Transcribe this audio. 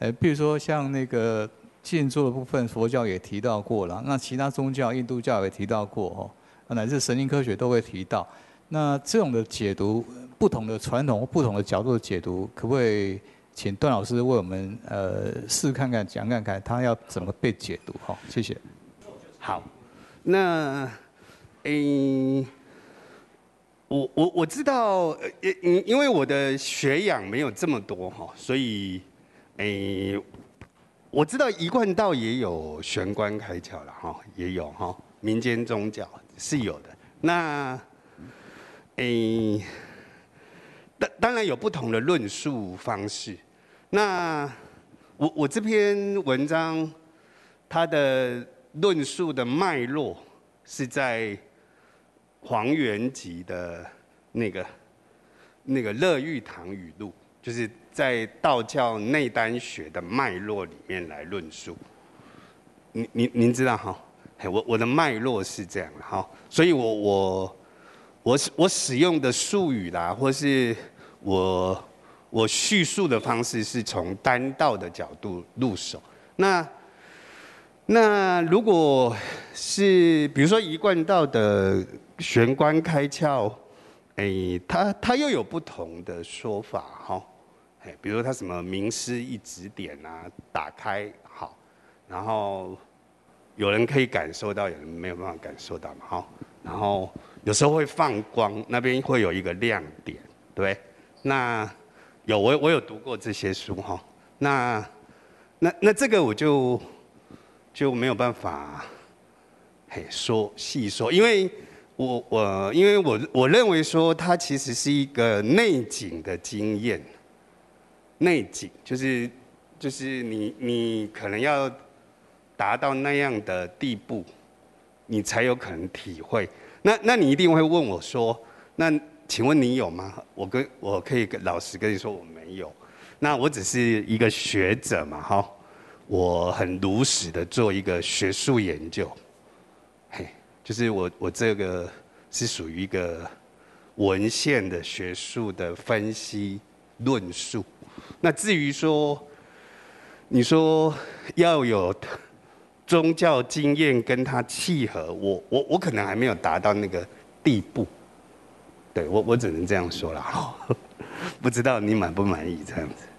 比如说像那个静坐的部分，佛教也提到过了，那其他宗教，印度教也提到过哦，乃至神经科学都会提到。那这种的解读，不同的传统或不同的角度的解读，可不可以请段老师为我们试看看讲看看，他要怎么被解读？好，谢谢。 好，那我知道，因为我的学养没有这么多哈，所以我知道一贯道也有玄关开窍了哈，也有哈，民间宗教是有的。那当然有不同的论述方式。那我这篇文章，它的论述的脉络是在黄元吉的那个乐玉堂语录，就是在道教内丹学的脉络里面来论述。您知道哈？我的脉络是这样的哈，所以我使用的术语啦，或是我叙述的方式是从丹道的角度入手。那如果是比如说一贯道的玄关开窍，它又有不同的说法哈。比如说它什么名师一指点啊，打开好，然后有人可以感受到，有人没有办法感受到嘛哈。然后有时候会放光，那边会有一个亮点，对。那我有读过这些书哈。那这个我就没有办法细说，因为我认为说它其实是一个内景的经验。内景就是你可能要达到那样的地步，你才有可能体会。那你一定会问我说，那请问你有吗？我可以老实跟你说我没有。那我只是一个学者嘛哈，我很如实的做一个学术研究。就是我这个是属于一个文献的学术的分析论述。那至于说，你说要有宗教经验跟它契合，我可能还没有达到那个地步。对，我只能这样说了。不知道你满不满意这样子？